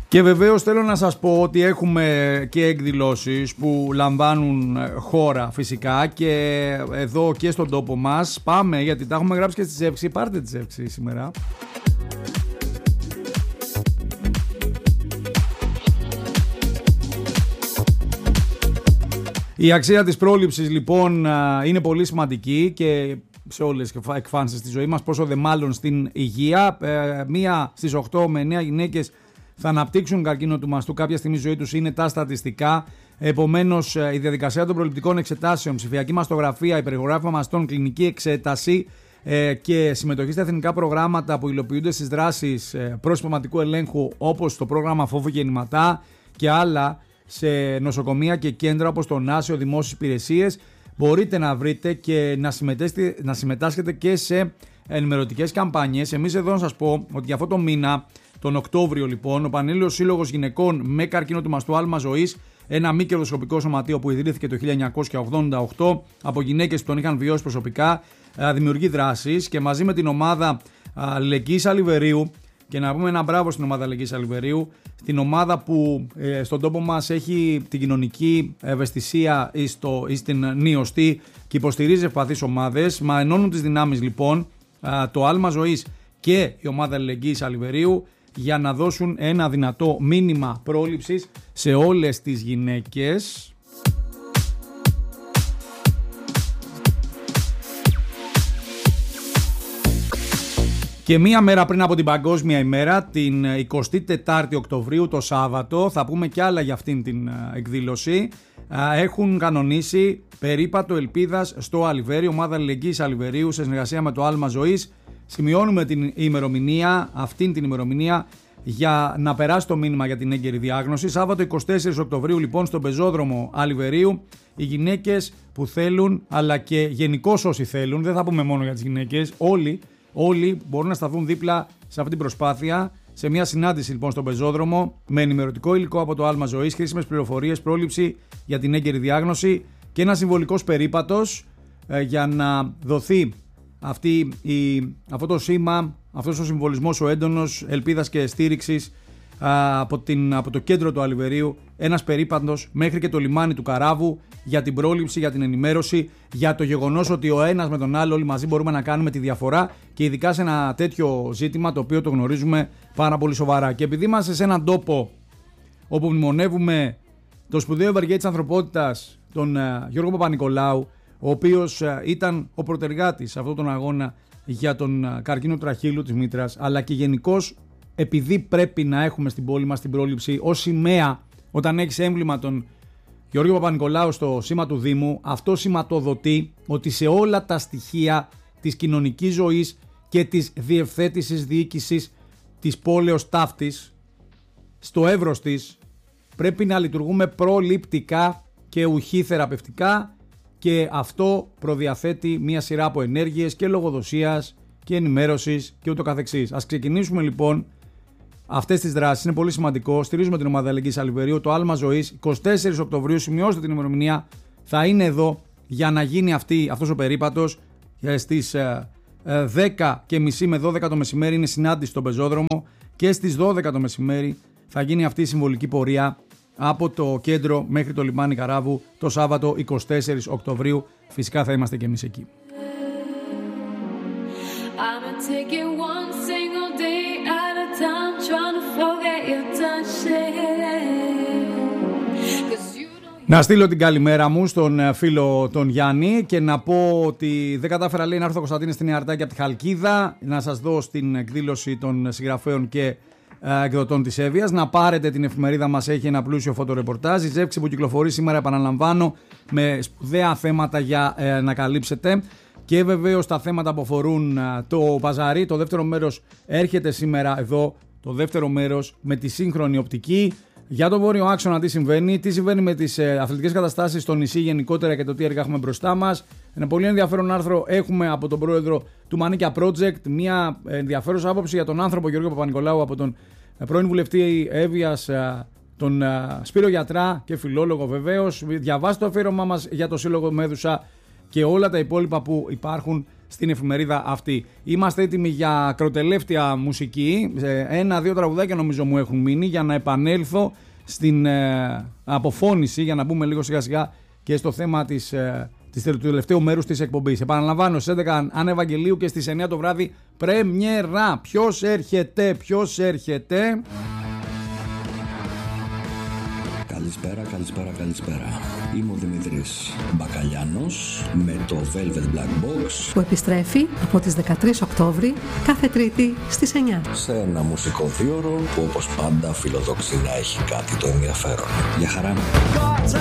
Και βεβαίως θέλω να σας πω ότι έχουμε και εκδηλώσεις που λαμβάνουν χώρα φυσικά και εδώ και στον τόπο μας. Πάμε, γιατί τα έχουμε γράψει και στη Ζεύξη. Πάρτε τη Ζεύξη σήμερα. Η αξία της πρόληψης λοιπόν είναι πολύ σημαντική και σε όλες τις εκφάνσεις στη ζωή μας, πόσο δε μάλλον στην υγεία. Μία στις 8 με 9 γυναίκες θα αναπτύξουν καρκίνο του μαστού κάποια στιγμή στη ζωή τους, είναι τα στατιστικά. Επομένως, η διαδικασία των προληπτικών εξετάσεων, ψηφιακή μαστογραφία, υπεργογράφημα μαστών, κλινική εξέταση και συμμετοχή στα εθνικά προγράμματα που υλοποιούνται στις δράσεις προσωπωματικού ελέγχου, όπως το πρόγραμμα Φόβο Γεννηματά και άλλα σε νοσοκομεία και κέντρα όπως το Νάσιο, δημόσιες υπηρεσίες, μπορείτε να βρείτε και να συμμετάσχετε και σε ενημερωτικές καμπάνιες. Εμείς εδώ να σας πω ότι για αυτό το μήνα, τον Οκτώβριο λοιπόν, ο Πανελλήνιος Σύλλογος Γυναικών με καρκίνο του μαστού άλμα ζωής, ένα μη κερδοσκοπικό σωματείο που ιδρύθηκε το 1988 από γυναίκες που τον είχαν βιώσει προσωπικά, δημιουργεί δράσεις και μαζί με την ομάδα Αλληλεγγύης Αλιβερίου, και να πούμε ένα μπράβο στην ομάδα Αλληλεγγύης Αλιβερίου, στην ομάδα που στον τόπο μας έχει την κοινωνική ευαισθησία στην νιωστή και υποστηρίζει ευπαθείς ομάδες. Μα ενώνουν τις δυνάμεις λοιπόν το άλμα ζωής και η ομάδα Αλληλεγγύης Αλιβερίου για να δώσουν ένα δυνατό μήνυμα πρόληψης σε όλες τις γυναίκες. Και μία μέρα πριν από την Παγκόσμια ημέρα, την 24η Οκτωβρίου, το Σάββατο, θα πούμε κι άλλα για αυτήν την εκδήλωση, έχουν κανονίσει περίπατο ελπίδας στο Αλιβέρι, ομάδα Αλληλεγγύης Αλιβερίου σε συνεργασία με το Άλμα Ζωής. Σημειώνουμε την ημερομηνία, αυτήν την ημερομηνία, για να περάσει το μήνυμα για την έγκαιρη διάγνωση. Σάββατο 24 Οκτωβρίου λοιπόν στον πεζόδρομο Αλιβερίου, οι γυναίκες που θέλουν, αλλά και γενικώς όσοι θέλουν, δεν θα πούμε μόνο για τις γυναίκες, όλοι μπορούν να σταθούν δίπλα σε αυτή την προσπάθεια, σε μια συνάντηση λοιπόν στον πεζόδρομο με ενημερωτικό υλικό από το Άλμα Ζωής, χρήσιμες πληροφορίες, πρόληψη για την έγκαιρη διάγνωση και ένα συμβολικός περίπατος για να δοθεί αυτό το σήμα, αυτός ο συμβολισμός ο έντονος ελπίδας και στήριξης από το κέντρο του Αλιβερίου, ένας περίπατος μέχρι και το λιμάνι του Καράβου για την πρόληψη, για την ενημέρωση, για το γεγονός ότι ο ένας με τον άλλο όλοι μαζί μπορούμε να κάνουμε τη διαφορά και ειδικά σε ένα τέτοιο ζήτημα το οποίο το γνωρίζουμε πάρα πολύ σοβαρά. Και επειδή είμαστε σε έναν τόπο όπου μνημονεύουμε το σπουδαίο ευεργέτη της ανθρωπότητας, τον Γιώργο Παπα-Νικολάου, ο οποίος ήταν ο πρωτεργάτης σε αυτόν τον αγώνα για τον καρκίνο τραχύλου της μήτρας, αλλά και γενικώς επειδή πρέπει να έχουμε στην πόλη μας την πρόληψη ως σημαία, όταν έχεις έμβλημα τον Γιώργο Παπα-Νικολάου στο σήμα του Δήμου, αυτό σηματοδοτεί ότι σε όλα τα στοιχεία της κοινωνικής ζωής και της διευθέτησης διοίκησης της πόλεως ταύτης, στο εύρος της, πρέπει να λειτουργούμε προληπτικά και ουχή θεραπευτικά, και αυτό προδιαθέτει μια σειρά από ενέργειες και λογοδοσίας και ενημέρωσης και ούτω καθεξής. Ας ξεκινήσουμε λοιπόν αυτές τις δράσεις, είναι πολύ σημαντικό. Στηρίζουμε την ομάδα Αλληλεγγύης Αλιβερίου, το Άλμα Ζωής. 24 Οκτωβρίου, σημειώστε την ημερομηνία, θα είναι εδώ για να γίνει αυτός ο περίπατος. Στις 10:30 με 12 το μεσημέρι είναι συνάντηση στον πεζόδρομο και στις 12 το μεσημέρι θα γίνει αυτή η συμβολική πορεία από το κέντρο μέχρι το λιμάνι Καράβου το Σάββατο 24 Οκτωβρίου. Φυσικά θα είμαστε και εμείς εκεί. Να στείλω την καλημέρα μου στον φίλο τον Γιάννη και να πω ότι δεν κατάφερα, λέει, να έρθω Κωνσταντίνη στην Ιαρτάκη από τη Χαλκίδα, να σας δω στην εκδήλωση των συγγραφέων και εκδοτών της Εύβοιας. Να πάρετε την εφημερίδα μας, έχει ένα πλούσιο φωτορεπορτάζ. Η Ζεύξη που κυκλοφορεί σήμερα, επαναλαμβάνω, με σπουδαία θέματα για να καλύψετε. Και βεβαίως τα θέματα που αφορούν το παζάρι. Το δεύτερο μέρος έρχεται σήμερα εδώ, το δεύτερο μέρος με τη σύγχρονη οπτική για τον βόρειο άξονα, τι συμβαίνει με τις αθλητικές καταστάσεις στο νησί γενικότερα και το τι έργα έχουμε μπροστά μας. Ένα πολύ ενδιαφέρον άρθρο έχουμε από τον πρόεδρο του Μανίκια Project, μια ενδιαφέρουσα άποψη για τον άνθρωπο Γιώργο Παπα-Νικολάου από τον πρώην βουλευτή Εύβοιας, τον Σπύρο Γιατρά και φιλόλογο βεβαίως. Διαβάστε το αφιέρωμά μας για το Σύλλογο Μέδουσα και όλα τα υπόλοιπα που υπάρχουν στην εφημερίδα αυτή. Είμαστε έτοιμοι για ακροτελεύτια μουσική. 1-2 τραγουδάκια νομίζω μου έχουν μείνει για να επανέλθω στην αποφώνηση, για να μπούμε λίγο σιγά σιγά και στο θέμα του τελευταίου μέρους της εκπομπής. Επαναλαμβάνω, στις 11 Άννα Ευαγγελίου και στις 9 το βράδυ πρέμιερα. Ποιος έρχεται? Καλησπέρα. Είμαι ο Δημήτρης Μπακαλιάνος με το Velvet Black Box που επιστρέφει από τις 13 Οκτώβρη κάθε Τρίτη στις 9 σε ένα μουσικό δίωρο που όπως πάντα φιλοδοξεί να έχει κάτι το ενδιαφέρον. Για χαρά!